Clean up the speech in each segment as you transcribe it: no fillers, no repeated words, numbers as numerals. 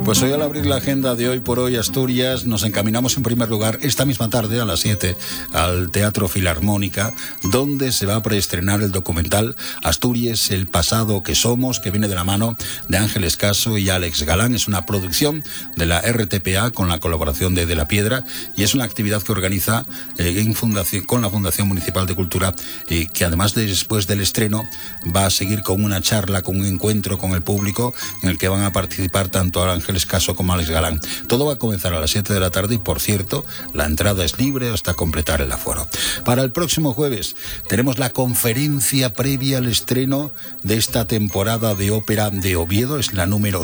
Pues hoy, al abrir la agenda de Hoy por Hoy Asturias, nos encaminamos en primer lugar esta misma tarde a las 7 al Teatro Filarmónica, donde se va a preestrenar el documental Asturias, el pasado que somos, que viene de la mano de Ángeles Caso y Alex Galán. Es una producción de la RTPA con la colaboración de La Piedra, y es una actividad que organiza con la Fundación Municipal de Cultura, que además después del estreno va a seguir con una charla, con un encuentro con el público en el que van a participar tanto Ángeles Caso como Alex Galán. Todo va a comenzar a las 7 de la tarde y, por cierto, la entrada es libre hasta completar el aforo. Para el próximo jueves tenemos la conferencia previa al estreno de esta temporada de ópera de Oviedo, es la número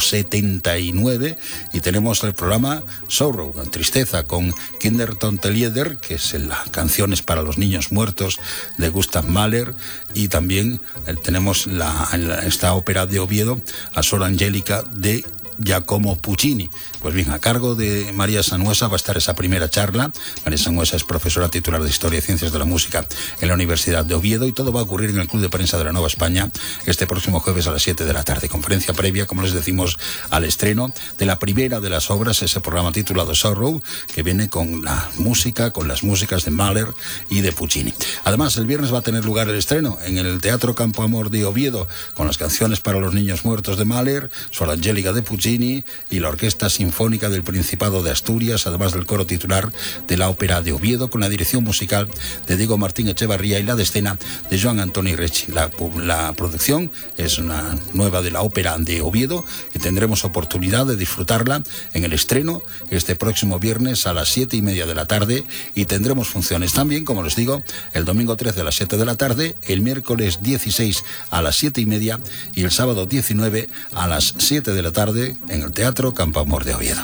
79, y tenemos el programa Sorrow, Tristeza, con Kinder Tontelieder, que es las canciones para los niños muertos de Gustav Mahler, y también tenemos esta ópera de Oviedo, a Sor Angélica de Giacomo Puccini. Pues bien, a cargo de María Sanhuesa va a estar esa primera charla. María Sanhuesa es profesora titular de Historia y Ciencias de la Música en la Universidad de Oviedo, y todo va a ocurrir en el Club de Prensa de la Nueva España este próximo jueves a las 7 de la tarde. Conferencia previa, como les decimos, al estreno de la primera de las obras, ese programa titulado Sorrow, que viene con la música, con las músicas de Mahler y de Puccini. Además, el viernes va a tener lugar el estreno en el Teatro Campo Amor de Oviedo, con las canciones para los niños muertos de Mahler, Sor Angélica de Puccini y la Orquesta Sinfónica del Principado de Asturias, además del coro titular de la Ópera de Oviedo, con la dirección musical de Diego Martín Echevarría y la de escena de Joan Antoni Rechi. La producción es una nueva de la Ópera de Oviedo, y tendremos oportunidad de disfrutarla en el estreno este próximo viernes a las 7:30 de la tarde, y tendremos funciones también, como les digo, el domingo 13 a las 7 de la tarde, el miércoles 16 a las 7:30 y el sábado 19 a las 7 de la tarde en el Teatro Campo Amor de Oviedo.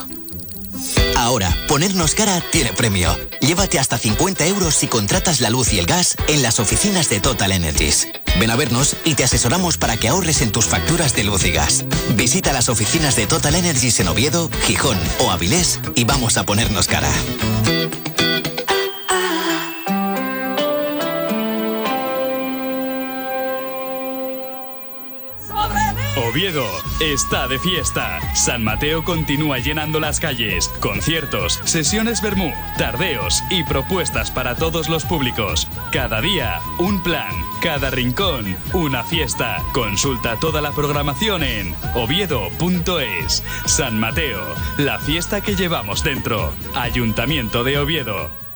Ahora, ponernos cara tiene premio. Llévate hasta 50 euros si contratas la luz y el gas en las oficinas de Total Energies. Ven a vernos y te asesoramos para que ahorres en tus facturas de luz y gas. Visita las oficinas de Total Energies en Oviedo, Gijón o Avilés y vamos a ponernos cara. Oviedo está de fiesta. San Mateo continúa llenando las calles. Conciertos, sesiones vermú, tardeos y propuestas para todos los públicos. Cada día, un plan. Cada rincón, una fiesta. Consulta toda la programación en oviedo.es. San Mateo, la fiesta que llevamos dentro. Ayuntamiento de Oviedo.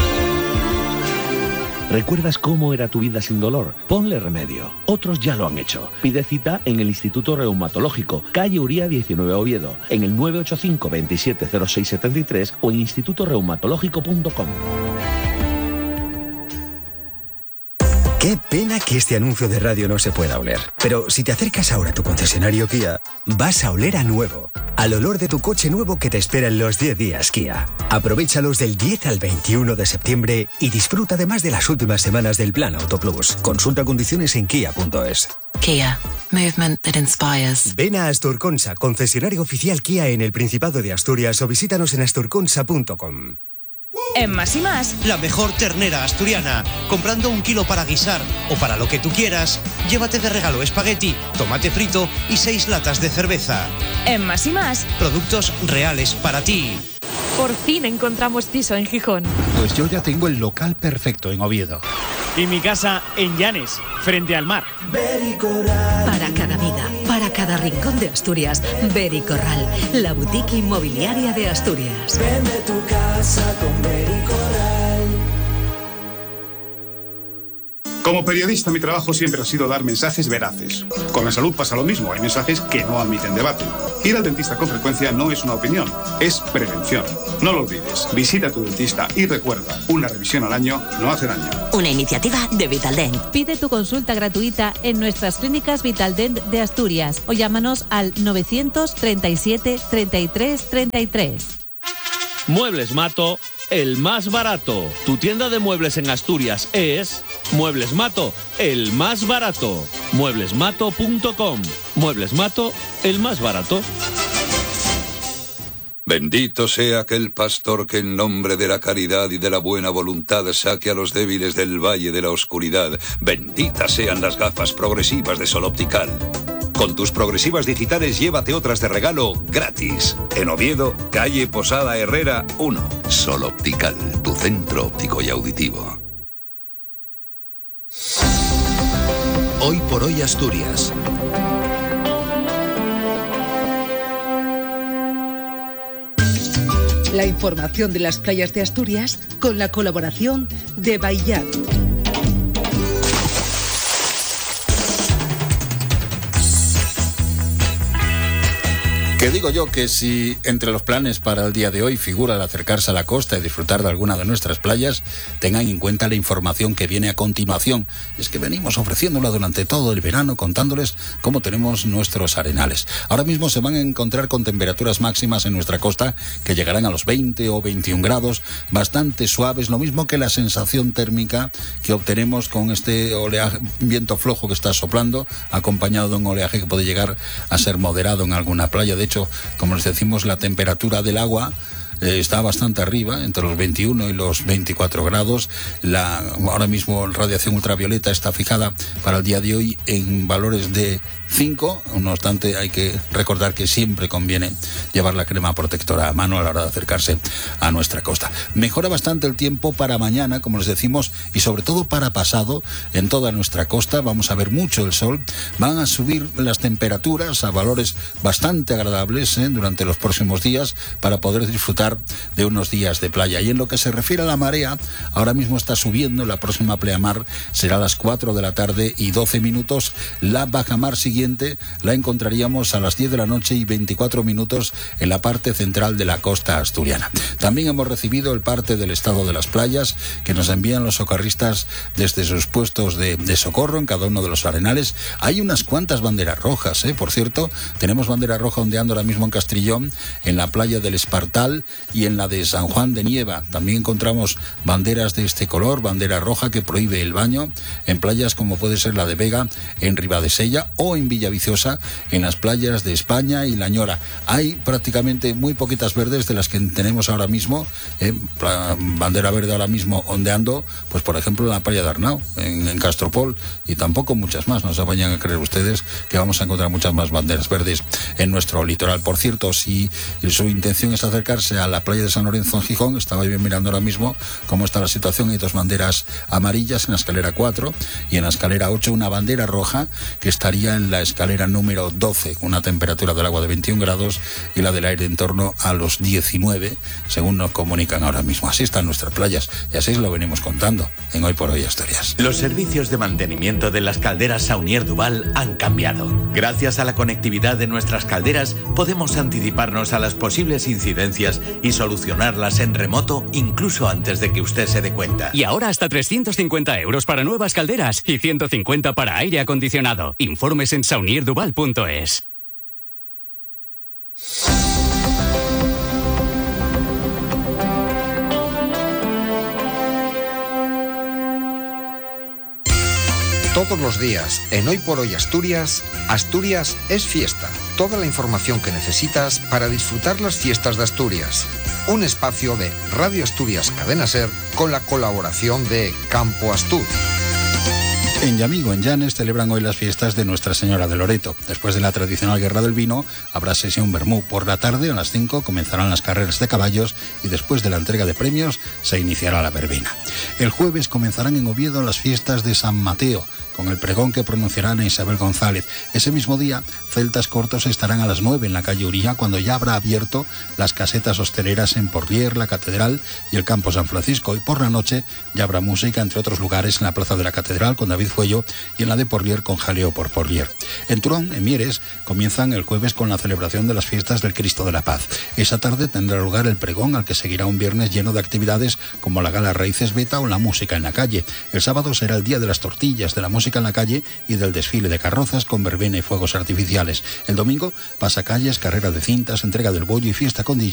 ¿Recuerdas cómo era tu vida sin dolor? Ponle remedio. Otros ya lo han hecho. Pide cita en el Instituto Reumatológico, calle Uría 19 Oviedo, en el 985 27 06 73 o en institutoreumatológico.com. Qué pena que este anuncio de radio no se pueda oler. Pero si te acercas ahora a tu concesionario Kia, vas a oler a nuevo. Al olor de tu coche nuevo que te espera en los 10 días Kia. Aprovéchalos del 10 al 21 de septiembre y disfruta además de las últimas semanas del Plan Auto Plus. Consulta condiciones en kia.es. Kia. Movement that inspires. Ven a Asturconsa, concesionario oficial Kia en el Principado de Asturias, o visítanos en asturconsa.com. En Más y Más, la mejor ternera asturiana. Comprando 1 kilo para guisar o para lo que tú quieras, llévate de regalo espagueti, tomate frito y 6 latas de cerveza. En Más y Más, productos reales para ti. Por fin encontramos piso en Gijón. Pues yo ya tengo el local perfecto en Oviedo. Y mi casa en Llanes, frente al mar. Para cada vida, para cada rincón de Asturias, Bericorral, la boutique inmobiliaria de Asturias. Vende tu casa con Bericorral. Como periodista, mi trabajo siempre ha sido dar mensajes veraces. Con la salud pasa lo mismo, hay mensajes que no admiten debate. Ir al dentista con frecuencia no es una opinión, es prevención. No lo olvides, visita a tu dentista y recuerda, una revisión al año no hace daño. Una iniciativa de Vitaldent. Pide tu consulta gratuita en nuestras clínicas Vitaldent de Asturias o llámanos al 937 33 33. Muebles Mato, el más barato. Tu tienda de muebles en Asturias es Muebles Mato, el más barato. Mueblesmato.com. Muebles Mato, el más barato. Bendito sea aquel pastor que en nombre de la caridad y de la buena voluntad saque a los débiles del valle de la oscuridad. Benditas sean las gafas progresivas de Sol Optical. Con tus progresivas digitales llévate otras de regalo gratis. En Oviedo, calle Posada Herrera 1. Sol Optical, tu centro óptico y auditivo. Hoy por hoy Asturias. La información de las playas de Asturias con la colaboración de Baillat. Que digo yo que si entre los planes para el día de hoy figura el acercarse a la costa y disfrutar de alguna de nuestras playas, tengan en cuenta la información que viene a continuación. Y es que venimos ofreciéndola durante todo el verano, contándoles cómo tenemos nuestros arenales. Ahora mismo se van a encontrar con temperaturas máximas en nuestra costa que llegarán a los 20 o 21 grados, bastante suaves, lo mismo que la sensación térmica que obtenemos con este oleaje, viento flojo que está soplando, acompañado de un oleaje que puede llegar a ser moderado en alguna playa. De hecho, como les decimos, la temperatura del agua está bastante arriba, entre los 21 y los 24 grados. Ahora mismo la radiación ultravioleta está fijada para el día de hoy en valores de 5, no obstante hay que recordar que siempre conviene llevar la crema protectora a mano a la hora de acercarse a nuestra costa. Mejora bastante el tiempo para mañana, como les decimos, y sobre todo para pasado en toda nuestra costa. Vamos a ver mucho el sol, van a subir las temperaturas a valores bastante agradables durante los próximos días para poder disfrutar de unos días de playa. Y en lo que se refiere a la marea, ahora mismo está subiendo, la próxima pleamar será a las 4 de la tarde y 12 minutos, la bajamar siguiente la encontraríamos a las 10 de la noche y 24 minutos en la parte central de la costa asturiana. También hemos recibido el parte del estado de las playas que nos envían los socorristas desde sus puestos de socorro en cada uno de los arenales. Hay unas cuantas banderas rojas, por cierto, tenemos bandera roja ondeando ahora mismo en Castrillón, en la playa del Espartal y en la de San Juan de Nieva. También encontramos banderas de este color, bandera roja que prohíbe el baño en playas como puede ser la de Vega, en Ribadesella o en Villaviciosa, en las playas de España y La Ñora. Hay prácticamente muy poquitas verdes de las que tenemos ahora mismo, bandera verde ahora mismo ondeando, pues por ejemplo en la playa de Arnau, en Castropol, y tampoco muchas más. No se vayan a creer ustedes que vamos a encontrar muchas más banderas verdes en nuestro litoral. Por cierto, si su intención es acercarse a la playa de San Lorenzo en Gijón, estaba yo mirando ahora mismo cómo está la situación. Hay 2 banderas amarillas en la escalera 4 y en la escalera 8 una bandera roja que estaría en la escalera número 12, una temperatura del agua de 21 grados y la del aire en torno a los 19, según nos comunican ahora mismo. Así están nuestras playas y así lo venimos contando en Hoy por Hoy Asturias. Los servicios de mantenimiento de las calderas Saunier Duval han cambiado. Gracias a la conectividad de nuestras calderas podemos anticiparnos a las posibles incidencias y solucionarlas en remoto incluso antes de que usted se dé cuenta. Y ahora hasta 350 euros para nuevas calderas y 150 para aire acondicionado. Informes en saunierduval.es. Todos los días, en Hoy por Hoy Asturias, Asturias es fiesta. Toda la información que necesitas para disfrutar las fiestas de Asturias. Un espacio de Radio Asturias Cadena Ser con la colaboración de Campo Astur. En Llamigo, en Llanes, celebran hoy las fiestas de Nuestra Señora de Loreto. Después de la tradicional Guerra del Vino, habrá sesión vermú. Por la tarde, a las 5, comenzarán las carreras de caballos y después de la entrega de premios, se iniciará la verbena. El jueves comenzarán en Oviedo las fiestas de San Mateo, con el pregón que pronunciarán a Isabel González. Ese mismo día, celtas cortos estarán a las 9 en la calle Uría, cuando ya habrá abierto las casetas hosteleras en Porlier, la Catedral y el Campo San Francisco. Y por la noche ya habrá música, entre otros lugares, en la Plaza de la Catedral con David Fuello y en la de Porlier con Jaleo por Porlier. En Turón, en Mieres, comienzan el jueves con la celebración de las fiestas del Cristo de la Paz. Esa tarde tendrá lugar el pregón, al que seguirá un viernes lleno de actividades como la gala Raíces Beta o la música en la calle. El sábado será el día de las tortillas, de la música en la calle y del desfile de carrozas con verbena y fuegos artificiales. El domingo, pasacalles, carrera de cintas, entrega del bollo y fiesta con DJ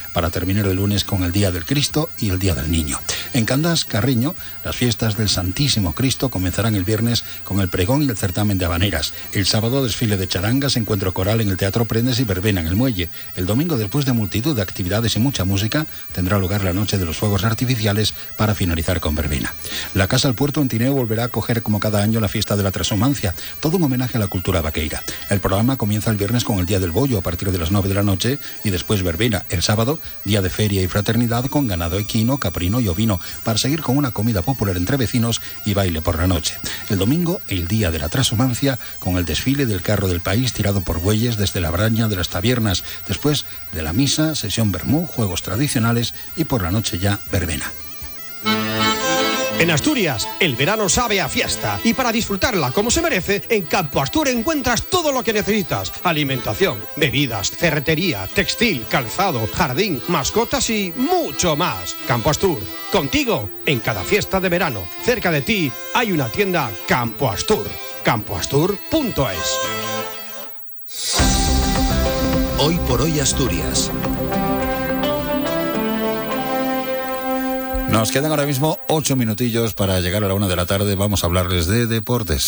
para terminar el lunes con el Día del Cristo y el Día del Niño. En Candás, Carriño, las fiestas del Santísimo Cristo comenzarán el viernes con el pregón y el certamen de habaneras. El sábado, desfile de charangas, encuentro coral en el Teatro Prendes y verbena en el Muelle. El domingo, después de multitud de actividades y mucha música, tendrá lugar la noche de los fuegos artificiales para finalizar con verbena. La Casa del Puerto en Tineo volverá a acoger como cada año la fiesta de la Transhumancia, todo un homenaje a la cultura vaqueira. El programa comienza el viernes con el Día del Bollo a partir de las 9 de la noche y después verbena. El sábado, día de feria y fraternidad con ganado equino, caprino y ovino, para seguir con una comida popular entre vecinos y baile por la noche. El domingo, el Día de la Transhumancia, con el desfile del carro del país tirado por bueyes desde la braña de las tabernas. Después de la misa, sesión vermú, juegos tradicionales y por la noche ya verbena. En Asturias, el verano sabe a fiesta y para disfrutarla como se merece, en Campo Astur encuentras todo lo que necesitas. Alimentación, bebidas, ferretería, textil, calzado, jardín, mascotas y mucho más. Campo Astur, contigo en cada fiesta de verano. Cerca de ti hay una tienda Campo Astur. campoastur.es. Hoy por hoy Asturias. Nos quedan ahora mismo 8 minutillos para llegar a la 1 de la tarde. Vamos a hablarles de deportes.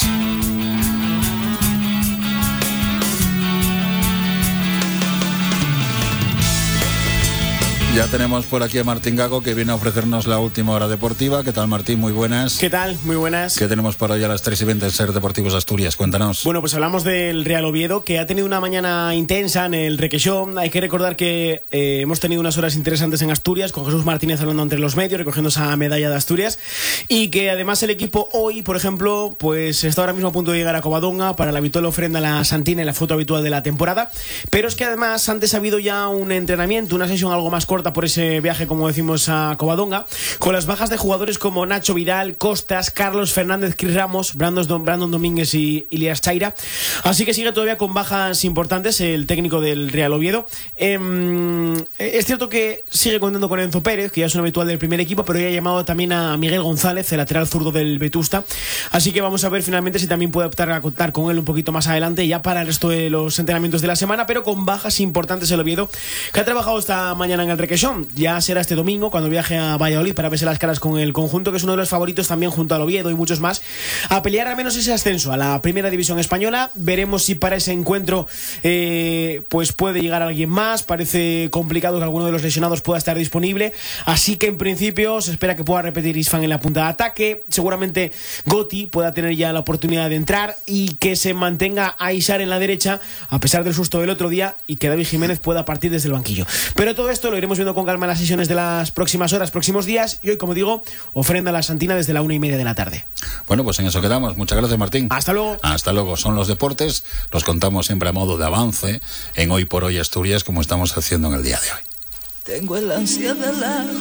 Ya tenemos por aquí a Martín Gago, que viene a ofrecernos la última hora deportiva. ¿Qué tal, Martín? Muy buenas. ¿Qué tal? Muy buenas. ¿Qué tenemos para hoy a las 3:20 en Ser Deportivos Asturias? Cuéntanos. Bueno, pues hablamos del Real Oviedo, que ha tenido una mañana intensa en el Requexón. Hay que recordar que hemos tenido unas horas interesantes en Asturias, con Jesús Martínez hablando entre los medios, recogiendo esa medalla de Asturias. Y que además el equipo hoy, por ejemplo, pues está ahora mismo a punto de llegar a Covadonga para la habitual ofrenda a la Santina y la foto habitual de la temporada. Pero es que además antes ha habido ya un entrenamiento, una sesión algo más corta por ese viaje, como decimos, a Covadonga, con las bajas de jugadores como Nacho Vidal, Costas, Carlos Fernández, Cris Ramos, Brandon Domínguez y Ilias Chaira. Así que sigue todavía con bajas importantes el técnico del Real Oviedo. Es cierto que sigue contando con Enzo Pérez, que ya es un habitual del primer equipo, pero ya ha llamado también a Miguel González, el lateral zurdo del Vetusta. Así que vamos a ver finalmente si también puede optar a contar con él un poquito más adelante, ya para el resto de los entrenamientos de la semana, pero con bajas importantes el Oviedo, que ha trabajado esta mañana en el Requexón. Ya será este domingo cuando viaje a Valladolid para verse las caras con el conjunto, que es uno de los favoritos también junto al Oviedo y muchos más, a pelear al menos ese ascenso a la primera división española. Veremos si para ese encuentro pues puede llegar alguien más. Parece complicado que alguno de los lesionados pueda estar disponible, así que en principio se espera que pueda repetir Isfán en la punta de ataque. Seguramente Gotti pueda tener ya la oportunidad de entrar y que se mantenga Aisar en la derecha a pesar del susto del otro día, y que David Jiménez pueda partir desde el banquillo. Pero todo esto lo iremos viendo con calma en las sesiones de las próximas horas, próximos días, y hoy, como digo, ofrenda a la Santina desde la 1:30 de la tarde. Bueno, pues en eso quedamos. Muchas gracias, Martín. Hasta luego. Hasta luego. Son los deportes, los contamos siempre a modo de avance en Hoy por Hoy Asturias, como estamos haciendo en el día de hoy. Tengo el ansia de la